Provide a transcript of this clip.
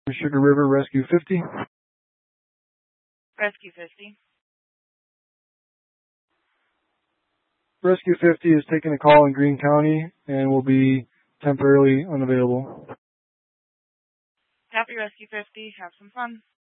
Sugar River Rescue 50. Rescue 50. Rescue 50 is taking a call in Greene County and will be temporarily unavailable. Copy, Rescue 50. Have some fun.